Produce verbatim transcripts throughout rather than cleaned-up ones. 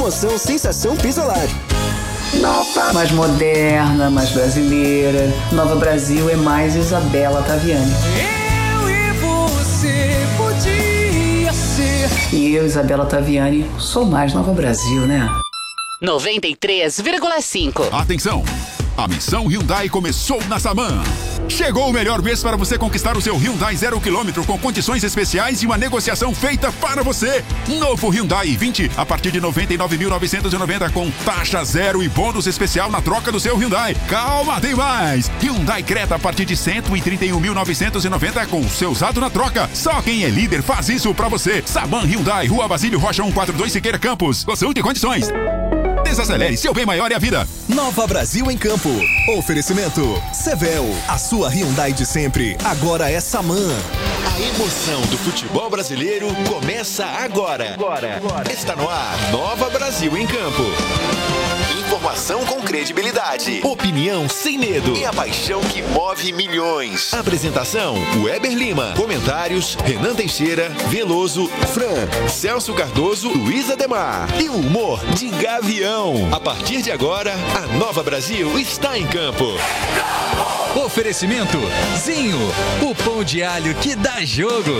Promoção Sensação Pisolari. Nova. Mais moderna, mais brasileira. Nova Brasil é mais Isabela Taviani. Eu e você podia ser. E eu, Isabela Taviani, sou mais Nova Brasil, né? noventa e três vírgula cinco. Atenção! A missão Hyundai começou na Saman. Chegou o melhor mês para você conquistar o seu Hyundai zero quilômetro com condições especiais e uma negociação feita para você. Novo Hyundai i vinte a partir de noventa e nove mil novecentos e noventa com taxa zero e bônus especial na troca do seu Hyundai. Calma, tem mais! Hyundai Creta a partir de cento e trinta e um mil novecentos e noventa com o seu usado na troca. Só quem é líder faz isso para você. Saman Hyundai, Rua Basílio Rocha cento e quarenta e dois Siqueira Campos. Consulte condições. Desacelere, seu bem maior é a vida. Nova Brasil em Campo. Oferecimento Sevel, a sua Hyundai de sempre, agora é Saman. A emoção do futebol brasileiro começa agora. Agora. Está no ar, Nova Brasil em Campo. Informação com credibilidade, opinião sem medo e a paixão que move milhões. Apresentação, Weber Lima. Comentários, Renan Teixeira, Veloso, Fran, Celso Cardoso, Luiz Ademar. E o humor de Gavião. A partir de agora, a Nova Brasil está em campo. Oferecimento Zinho, o pão de alho que dá jogo.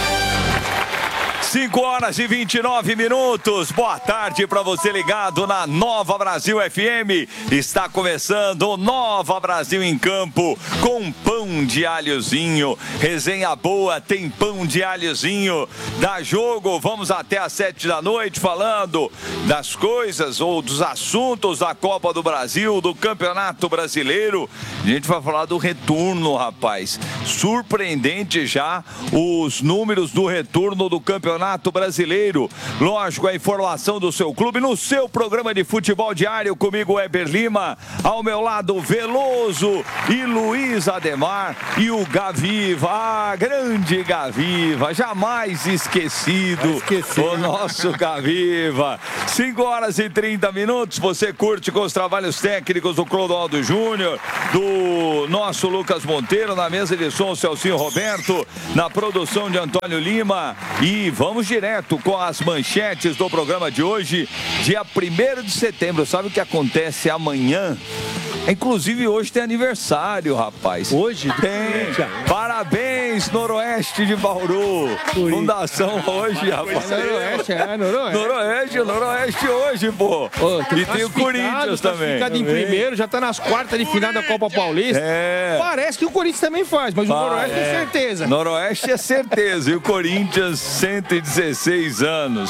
cinco horas e vinte e nove minutos. Boa tarde para você ligado na Nova Brasil F M. Está começando o Nova Brasil em Campo com pão de alhozinho. Resenha boa, tem pão de alhozinho. Dá jogo, vamos até às sete da noite falando das coisas ou dos assuntos da Copa do Brasil, do Campeonato Brasileiro. A gente vai falar do retorno, rapaz. Surpreendente já os números do retorno do Campeonato Brasileiro. Lógico, a informação do seu clube no seu programa de futebol diário, comigo Weber Lima, ao meu lado Veloso e Luiz Ademar e o Gaviva, ah, grande Gaviva, jamais esquecido, o nosso Gaviva. cinco horas e trinta minutos, você curte com os trabalhos técnicos do Clodoaldo Júnior, do nosso Lucas Monteiro, na mesa de som Celcinho Roberto, na produção de Antônio Lima, e vamos Vamos direto com as manchetes do programa de hoje, dia primeiro de setembro. Sabe o que acontece amanhã? Inclusive hoje tem aniversário, rapaz. Hoje? Tem. Parabéns, Noroeste de Bauru. Fundação hoje, rapaz. Noroeste, é, Noroeste. Noroeste, Noroeste hoje, pô. Oh, e tem o Corinthians também. Ficado em primeiro, já tá nas quartas de final da Copa Paulista. É. Parece que o Corinthians também faz, mas o Noroeste é, é certeza. Noroeste é certeza. E o Corinthians, cento e dezesseis anos.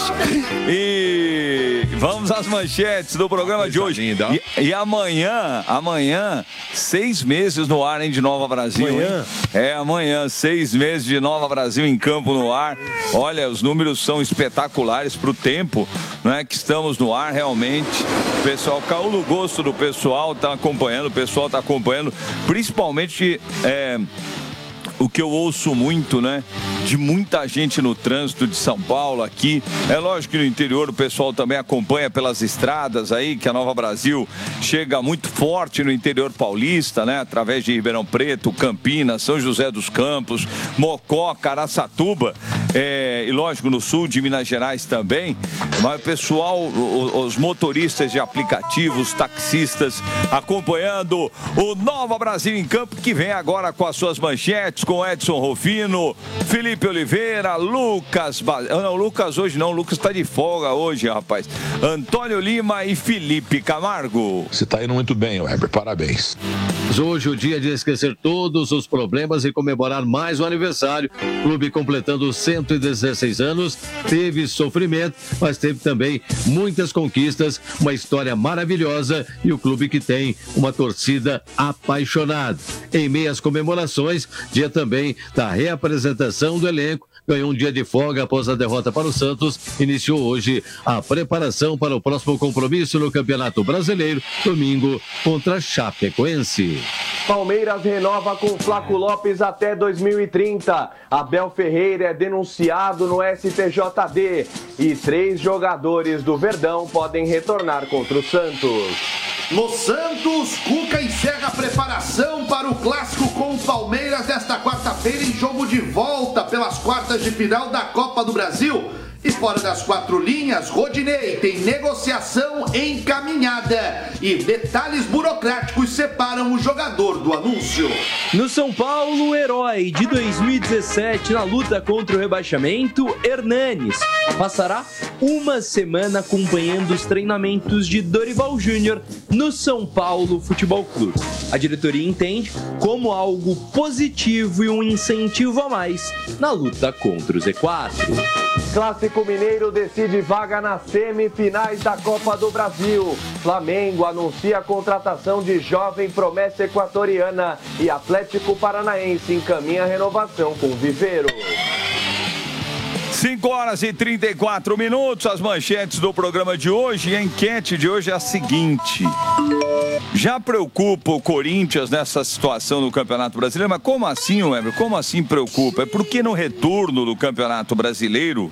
E vamos às manchetes do programa de hoje. E, e amanhã, amanhã, seis meses no ar, hein, de Nova Brasil. Amanhã? Hein? É, amanhã, seis meses de Nova Brasil em campo no ar. Olha, os números são espetaculares pro tempo, não é, que estamos no ar, realmente. O pessoal caiu no gosto do pessoal, tá acompanhando, o pessoal tá acompanhando, principalmente é, o que eu ouço muito, né? De muita gente no trânsito de São Paulo aqui. É lógico que no interior o pessoal também acompanha pelas estradas aí, que a Nova Brasil chega muito forte no interior paulista, né? Através de Ribeirão Preto, Campinas, São José dos Campos, Mococa, Araçatuba, é, e lógico no sul de Minas Gerais também. Mas o pessoal, os motoristas de aplicativos, taxistas, acompanhando o Nova Brasil em Campo, que vem agora com as suas manchetes, com Edson Rufino, Felipe Oliveira, Lucas... Ba... Não, Lucas hoje não, Lucas tá de folga hoje, rapaz. Antônio Lima e Felipe Camargo. Você tá indo muito bem, Weber, parabéns. Hoje o dia de esquecer todos os problemas e comemorar mais um aniversário. Clube completando cento e dezesseis anos, teve sofrimento, mas teve também muitas conquistas, uma história maravilhosa e o clube que tem uma torcida apaixonada. Em meias comemorações, dia também da reapresentação do elenco, ganhou um dia de folga após a derrota para o Santos, iniciou hoje a preparação para o próximo compromisso no Campeonato Brasileiro, domingo contra Chapecoense. Palmeiras renova com Flaco Lopes até dois mil e trinta. Abel Ferreira é denunciado no S T J D e três jogadores do Verdão podem retornar contra o Santos. No Santos, Cuca encerra a preparação para o clássico com o Palmeiras desta quarta-feira em jogo de volta pelas quartas de final da Copa do Brasil. E fora das quatro linhas, Rodinei tem negociação encaminhada e detalhes burocráticos separam o jogador do anúncio. No São Paulo, o herói de dois mil e dezessete na luta contra o rebaixamento, Hernanes, passará uma semana acompanhando os treinamentos de Dorival Júnior no São Paulo Futebol Clube. A diretoria entende como algo positivo e um incentivo a mais na luta contra o Z quatro. Clássico Mineiro decide vaga nas semifinais da Copa do Brasil. Flamengo anuncia a contratação de jovem promessa equatoriana e Atlético Paranaense encaminha a renovação com o Viveiro. cinco horas e trinta e quatro minutos, as manchetes do programa de hoje. E a enquete de hoje é a seguinte: já preocupa o Corinthians nessa situação do Campeonato Brasileiro? Mas como assim, Weber? Como assim preocupa? É porque no retorno do Campeonato Brasileiro,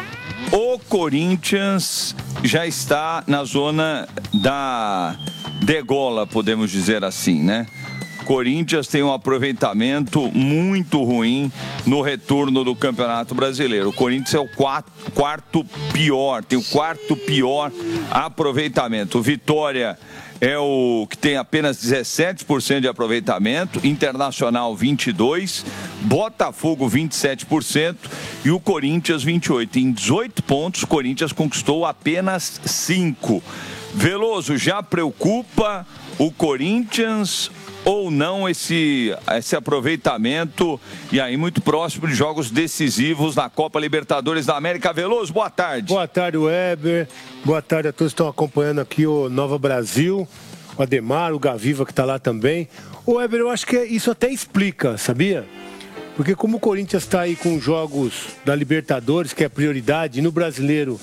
o Corinthians já está na zona da degola, podemos dizer assim, né? Corinthians tem um aproveitamento muito ruim no retorno do Campeonato Brasileiro. O Corinthians é o quarto, quarto pior, tem o quarto pior aproveitamento. O Vitória é o que tem apenas dezessete por cento de aproveitamento, Internacional vinte e dois por cento, Botafogo vinte e sete por cento e o Corinthians vinte e oito por cento. Em dezoito pontos, o Corinthians conquistou apenas cinco. Veloso, já preocupa o Corinthians ou não esse, esse aproveitamento, e aí muito próximo de jogos decisivos na Copa Libertadores da América? Veloso, boa tarde. Boa tarde, Weber. Boa tarde a todos que estão acompanhando aqui o Nova Brasil, o Ademar, o Gaviva que está lá também. Ô, Weber, eu acho que isso até explica, sabia? Porque como o Corinthians está aí com jogos da Libertadores, que é prioridade, e no Brasileiro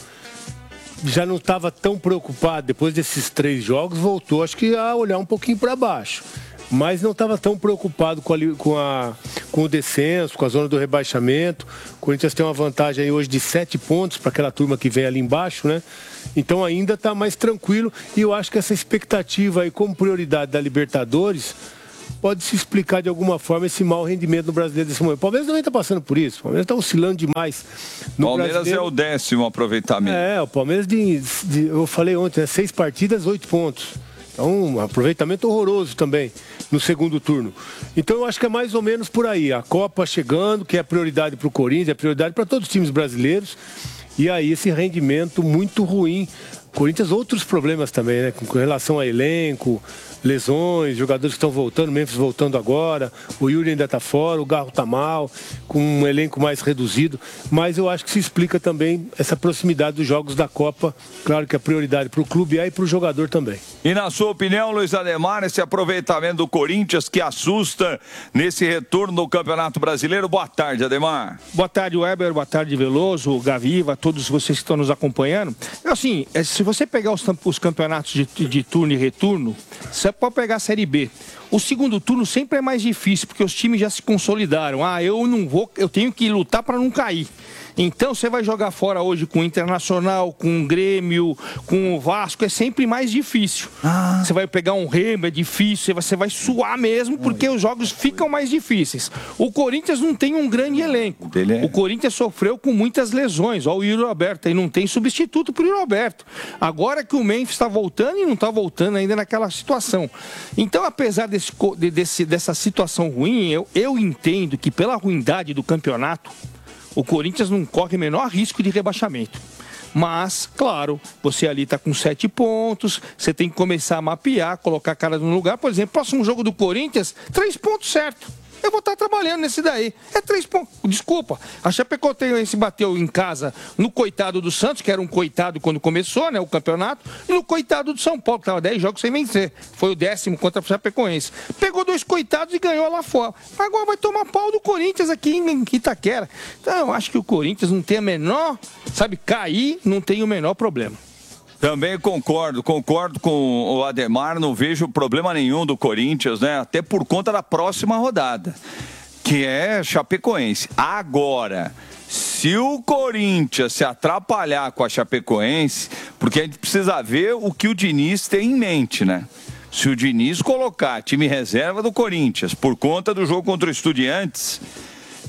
já não estava tão preocupado, depois desses três jogos, voltou, acho que a olhar um pouquinho para baixo. Mas não estava tão preocupado com, a, com, a, com o descenso, com a zona do rebaixamento. O Corinthians tem uma vantagem aí hoje de sete pontos para aquela turma que vem ali embaixo, né? Então ainda está mais tranquilo, e eu acho que essa expectativa aí como prioridade da Libertadores pode se explicar de alguma forma esse mau rendimento no Brasileiro desse momento. O Palmeiras também está passando por isso, o Palmeiras está oscilando demais. O Palmeiras brasileiro... é o décimo aproveitamento. É, o Palmeiras, de, de, eu falei ontem, né, seis partidas, oito pontos. Então, um aproveitamento horroroso também no segundo turno. Então, eu acho que é mais ou menos por aí. A Copa chegando, que é prioridade para o Corinthians, é prioridade para todos os times brasileiros. E aí, esse rendimento muito ruim. Corinthians, outros problemas também, né? Com relação a elenco, lesões, jogadores que estão voltando, Memphis voltando agora, o Yuri ainda está fora, o Garro está mal, com um elenco mais reduzido, mas eu acho que se explica também essa proximidade dos jogos da Copa. Claro que a prioridade para o clube é e para o jogador também. E na sua opinião, Luiz Ademar, esse aproveitamento do Corinthians que assusta nesse retorno do Campeonato Brasileiro? Boa tarde, Ademar. Boa tarde, Weber, boa tarde, Veloso, Gaviva, todos vocês que estão nos acompanhando. Assim, se você pegar os, os campeonatos de, de turno e retorno, você pode pegar a Série B. O segundo turno sempre é mais difícil, porque os times já se consolidaram. Ah, eu não vou, eu tenho que lutar para não cair. Então você vai jogar fora hoje com o Internacional, com o Grêmio, com o Vasco, é sempre mais difícil. Ah. Você vai pegar um Remo, é difícil, você vai suar mesmo, porque os jogos ficam mais difíceis. O Corinthians não tem um grande elenco. O Corinthians sofreu com muitas lesões. Olha o Yuri Alberto aí, não tem substituto para o Yuri Alberto. Agora que o Memphis está voltando e não está voltando ainda naquela situação. Então, apesar desse, desse, dessa situação ruim, eu, eu entendo que pela ruindade do campeonato, o Corinthians não corre o menor risco de rebaixamento. Mas, claro, você ali está com sete pontos, você tem que começar a mapear, colocar a cara no lugar. Por exemplo, próximo jogo do Corinthians, três pontos certo. Eu vou estar trabalhando nesse daí. É três pontos. Desculpa. A Chapecoense bateu em casa no coitado do Santos, que era um coitado quando começou, né, o campeonato, e no coitado do São Paulo, que estava dez jogos sem vencer. Foi o décimo contra a Chapecoense. Pegou dois coitados e ganhou lá fora. Agora vai tomar pau do Corinthians aqui em Itaquera. Então, eu acho que o Corinthians não tem a menor, sabe, cair não tem o menor problema. Também concordo, concordo com o Ademar, não vejo problema nenhum do Corinthians, né? Até por conta da próxima rodada, que é Chapecoense. Agora, se o Corinthians se atrapalhar com a Chapecoense, porque a gente precisa ver o que o Diniz tem em mente, né? Se o Diniz colocar time reserva do Corinthians por conta do jogo contra o Estudiantes,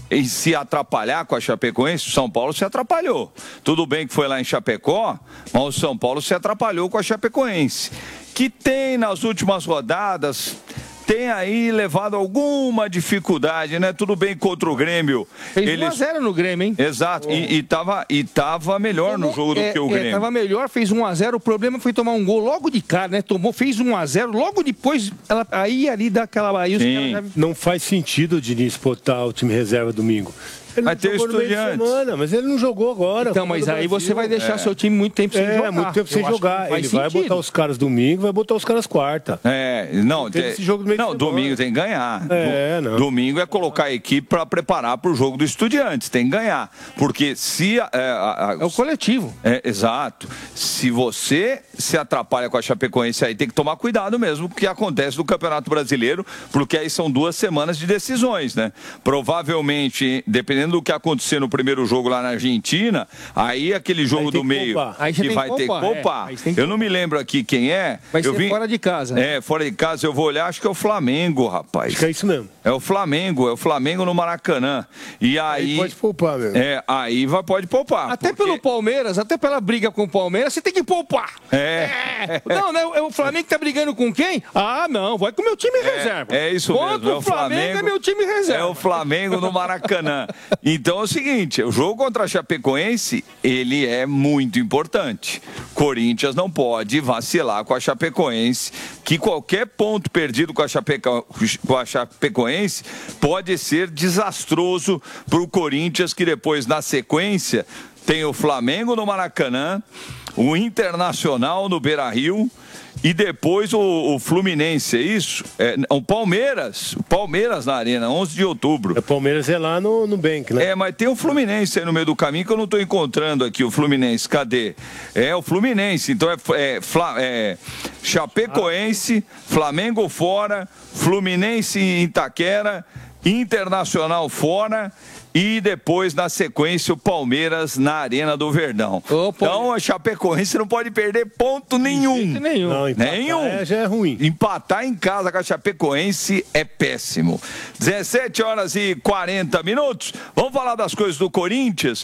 em se atrapalhar com a Chapecoense, o São Paulo se atrapalhou. Tudo bem que foi lá em Chapecó, mas o São Paulo se atrapalhou com a Chapecoense, que tem nas últimas rodadas... tem aí levado alguma dificuldade, né? Tudo bem contra o Grêmio. Fez Eles... um a zero no Grêmio, hein? Exato, e, e, tava, e tava melhor no jogo do é, que o Grêmio. É, tava melhor, fez um a zero, o problema foi tomar um gol logo de cara, né? Tomou, fez um a zero, logo depois, ela, aí ali daquela... Aí os caras já... Não faz sentido o Diniz botar o time reserva domingo. Ele vai ter Estudiantes. Semana, mas ele não jogou agora. Então, mas aí você vai deixar é. seu time muito tempo sem é, jogar. É, muito tempo sem jogar. Ele sentido. vai botar os caras domingo, vai botar os caras quarta. É, não, tem tem, esse jogo do meio não de domingo tem que ganhar. É, não. Domingo é colocar a equipe para preparar para o jogo do Estudiantes, tem que ganhar. Porque se... É, a, a, é o coletivo. É, exato. Se você se atrapalha com a Chapecoense aí, tem que tomar cuidado mesmo com o que acontece no Campeonato Brasileiro, porque aí são duas semanas de decisões, né? Provavelmente, dependendo do que acontecer no primeiro jogo lá na Argentina, aí aquele jogo do meio que, que vai ter que poupar. É, que eu não me lembro aqui quem é. Vai eu ser vim... fora de casa. Né? É, fora de casa eu vou olhar, acho que é o Flamengo, rapaz. Acho que é isso mesmo. É o Flamengo, é o Flamengo no Maracanã. E aí... aí pode poupar mesmo. É, aí vai, pode poupar. Até porque... pelo Palmeiras, até pela briga com o Palmeiras, você tem que poupar. É. é. Não, né? O Flamengo tá brigando com quem? Ah, não, vai com o meu time é, reserva. É isso Contra mesmo. É o Flamengo, Flamengo é meu time reserva. É o Flamengo no Maracanã. Então é o seguinte, o jogo contra a Chapecoense, ele é muito importante. Corinthians não pode vacilar com a Chapecoense, que qualquer ponto perdido com a, Chapeco... com a Chapecoense pode ser desastroso para o Corinthians, que depois, na sequência, tem o Flamengo no Maracanã, o Internacional no Beira-Rio e depois o, o Fluminense, é isso? É, o Palmeiras, o Palmeiras na Arena, onze de outubro. O Palmeiras é lá no, no Bank, né? É, mas tem o Fluminense aí no meio do caminho que eu não estou encontrando aqui, o Fluminense, cadê? É o Fluminense, então é, é, é Chapecoense, Flamengo fora, Fluminense em Itaquera, Internacional fora... E depois, na sequência, o Palmeiras na Arena do Verdão. Oh, então, a Chapecoense não pode perder ponto nenhum. nenhum. Não, nenhum. É, já é ruim. Empatar em casa com a Chapecoense é péssimo. dezessete horas e quarenta minutos. Vamos falar das coisas do Corinthians,